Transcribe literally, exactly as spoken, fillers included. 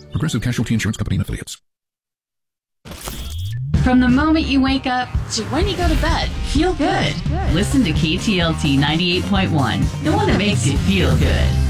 Progressive Casualty Insurance Company and Affiliates. From the moment you wake up to when you go to bed, feel good. Listen to K T L T ninety-eight point one, the one that makes you feel good.